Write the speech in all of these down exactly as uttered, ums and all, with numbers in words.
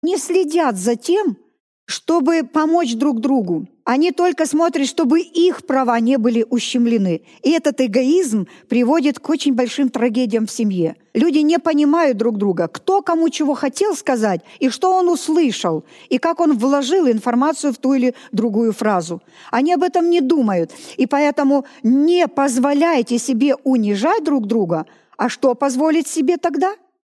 не следят за тем, чтобы помочь друг другу. Они только смотрят, чтобы их права не были ущемлены. И этот эгоизм приводит к очень большим трагедиям в семье. Люди не понимают друг друга, кто кому чего хотел сказать, и что он услышал, и как он вложил информацию в ту или другую фразу. Они об этом не думают. И поэтому не позволяйте себе унижать друг друга. А что позволить себе тогда?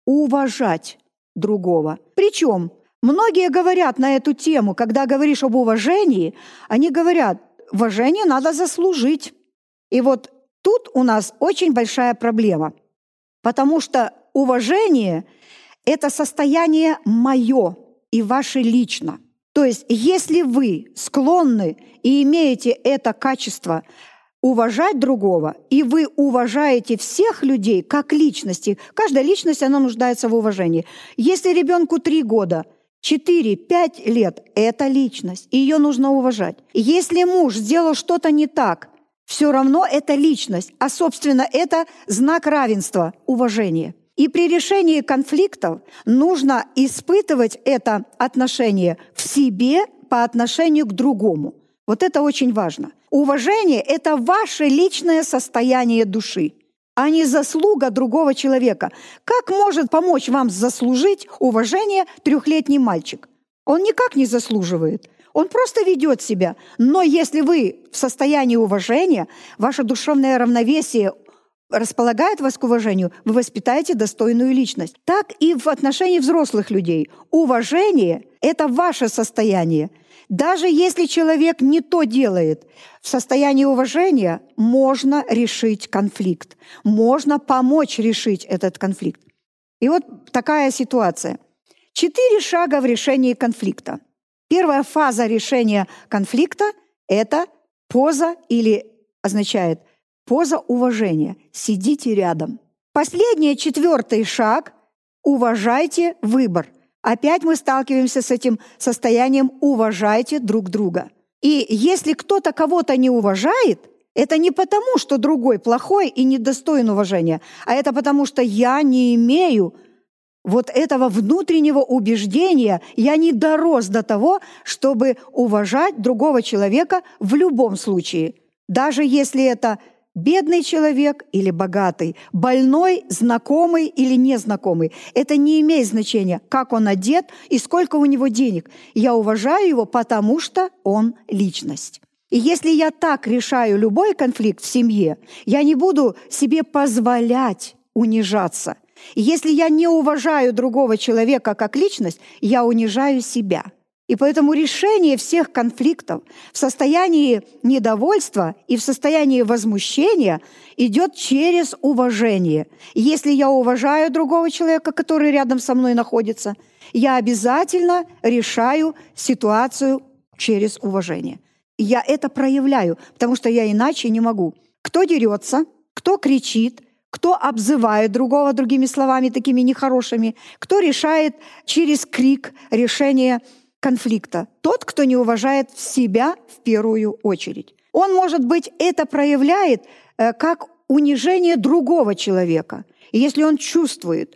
Уважать другого. Причем многие говорят на эту тему, когда говоришь об уважении, они говорят, уважение надо заслужить. И вот тут у нас очень большая проблема, потому что уважение – это состояние мое и ваше лично. То есть если вы склонны и имеете это качество уважать другого, и вы уважаете всех людей как личности, каждая личность, она нуждается в уважении. Если ребенку три года – четыре-пять лет – это личность, и ее нужно уважать. Если муж сделал что-то не так, все равно это личность, а, собственно, это знак равенства, уважения. И при решении конфликтов нужно испытывать это отношение в себе по отношению к другому. Вот это очень важно. Уважение – это ваше личное состояние души, а не заслуга другого человека. Как может помочь вам заслужить уважение трехлетний мальчик? Он никак не заслуживает. Он просто ведет себя. Но если вы в состоянии уважения, ваше душевное равновесие располагает вас к уважению, вы воспитаете достойную личность. Так и в отношении взрослых людей. Уважение – это ваше состояние. Даже если человек не то делает, в состоянии уважения можно решить конфликт, можно помочь решить этот конфликт. И вот такая ситуация. Четыре шага в решении конфликта. Первая фаза решения конфликта – это поза или означает поза уважения. Сидите рядом. Последний, четвертый шаг – уважайте выбор. Опять мы сталкиваемся с этим состоянием «уважайте друг друга». И если кто-то кого-то не уважает, это не потому, что другой плохой и недостоин уважения, а это потому, что я не имею вот этого внутреннего убеждения, я не дорос до того, чтобы уважать другого человека в любом случае, даже если это бедный человек или богатый, больной, знакомый или незнакомый. Это не имеет значения, как он одет и сколько у него денег. Я уважаю его, потому что он личность. И если я так решаю любой конфликт в семье, я не буду себе позволять унижаться. И если я не уважаю другого человека как личность, я унижаю себя. И поэтому решение всех конфликтов в состоянии недовольства и в состоянии возмущения идет через уважение. И если я уважаю другого человека, который рядом со мной находится, я обязательно решаю ситуацию через уважение. И я это проявляю, потому что я иначе не могу. Кто дерется, кто кричит, кто обзывает другого другими словами, такими нехорошими, кто решает через крик решение конфликта. Тот, кто не уважает себя в первую очередь. Он, может быть, это проявляет э, как унижение другого человека. И если он чувствует,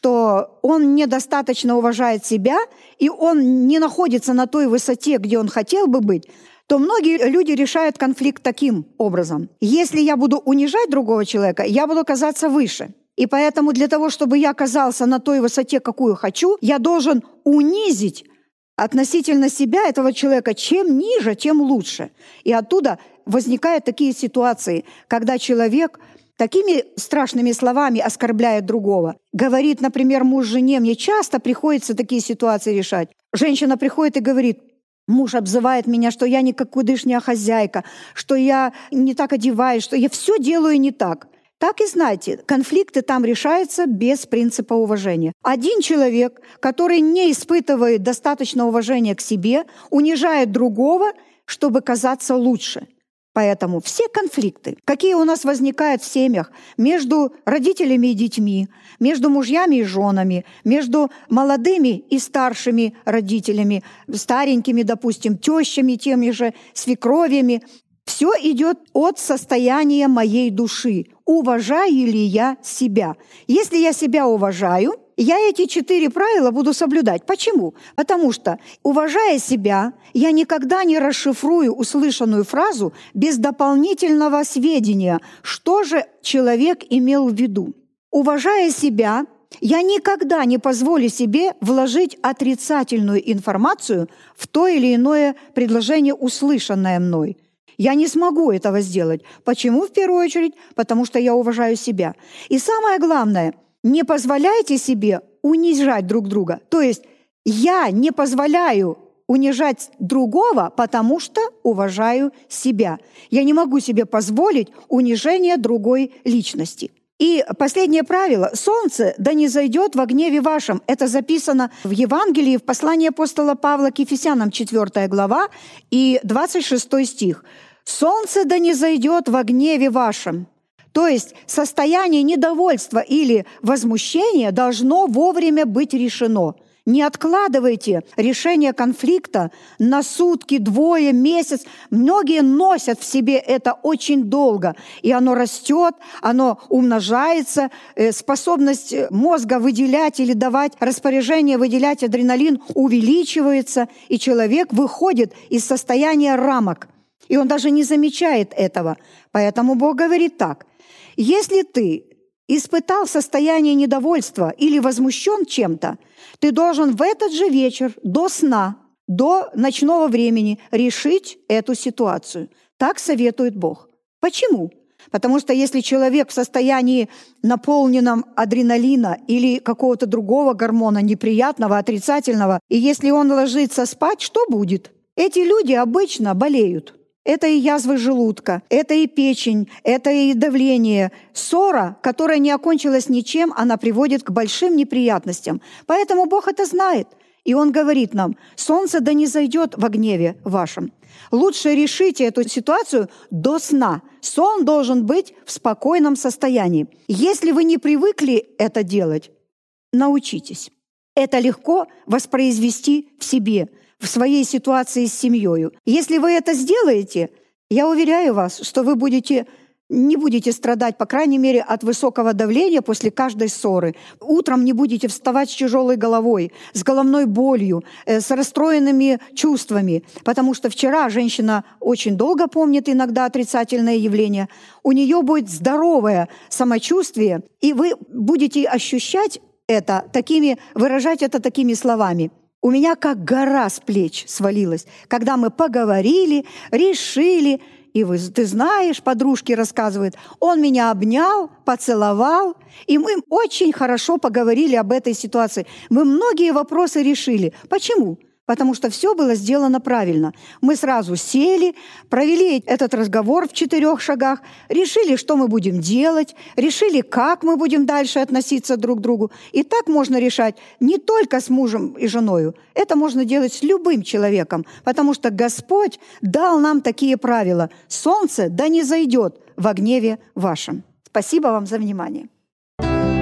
что он недостаточно уважает себя, и он не находится на той высоте, где он хотел бы быть, то многие люди решают конфликт таким образом. Если я буду унижать другого человека, я буду казаться выше. И поэтому для того, чтобы я оказался на той высоте, какую хочу, я должен унизить относительно себя этого человека. Чем ниже, тем лучше. И оттуда возникают такие ситуации, когда человек такими страшными словами оскорбляет другого. Говорит, например, муж жене, мне часто приходится такие ситуации решать. Женщина приходит и говорит, муж обзывает меня, что я никакудышняя хозяйка, что я не так одеваюсь, что я все делаю не так. Так и знайте, конфликты там решаются без принципа уважения. Один человек, который не испытывает достаточно уважения к себе, унижает другого, чтобы казаться лучше. Поэтому все конфликты, какие у нас возникают в семьях между родителями и детьми, между мужьями и женами, между молодыми и старшими родителями, старенькими, допустим, тещами, теми же свекровями, все идет от состояния моей души. Уважаю ли я себя? Если я себя уважаю, Я эти четыре правила буду соблюдать. Почему? Потому что, уважая себя, я никогда не расшифрую услышанную фразу без дополнительного сведения, что же человек имел в виду. Уважая себя, я никогда не позволю себе вложить отрицательную информацию в то или иное предложение, услышанное мной. Я не смогу этого сделать. Почему в первую очередь? Потому что я уважаю себя. И самое главное – не позволяйте себе унижать друг друга. То есть я не позволяю унижать другого, потому что уважаю себя. Я не могу себе позволить унижение другой личности. И последнее правило. «Солнце да не зайдет во гневе вашем». Это записано в Евангелии, в послании апостола Павла к Ефесянам, четвёртая глава и двадцать шестой стих. «Солнце да не зайдет во гневе вашем». То есть состояние недовольства или возмущения должно вовремя быть решено. Не откладывайте решение конфликта на сутки, двое, месяц. Многие носят в себе это очень долго, и оно растет, оно умножается. Способность мозга выделять или давать распоряжение, выделять адреналин увеличивается, и человек выходит из состояния рамок. И он даже не замечает этого. Поэтому Бог говорит так. Если ты испытал состояние недовольства или возмущен чем-то, ты должен в этот же вечер до сна, до ночного времени решить эту ситуацию. Так советует Бог. Почему? Потому что если человек в состоянии наполненном адреналина или какого-то другого гормона неприятного, отрицательного, и если он ложится спать, что будет? Эти люди обычно болеют. Это и язвы желудка, это и печень, это и давление. Ссора, которая не окончилась ничем, она приводит к большим неприятностям. Поэтому Бог это знает. И Он говорит нам, солнце да не зайдет во гневе вашем. Лучше решите эту ситуацию до сна. Сон должен быть в спокойном состоянии. Если вы не привыкли это делать, научитесь. Это легко воспроизвести в себе, в своей ситуации с семьей. Если вы это сделаете, я уверяю вас, что вы будете, не будете страдать, по крайней мере, от высокого давления после каждой ссоры. Утром не будете вставать с тяжелой головой, с головной болью, с расстроенными чувствами. Потому что вчера женщина очень долго помнит иногда отрицательное явление. У нее будет здоровое самочувствие, и вы будете ощущать это такими, выражать это такими словами. У меня как гора с плеч свалилась, когда мы поговорили, решили, и вы, ты знаешь, подружки рассказывают, он меня обнял, поцеловал, и мы очень хорошо поговорили об этой ситуации. Мы многие вопросы решили. Почему? Потому что все было сделано правильно. Мы сразу сели, провели этот разговор в четырех шагах, решили, что мы будем делать, решили, как мы будем дальше относиться друг к другу. И так можно решать не только с мужем и женой, это можно делать с любым человеком, потому что Господь дал нам такие правила. Солнце да не зайдет во гневе вашем. Спасибо вам за внимание.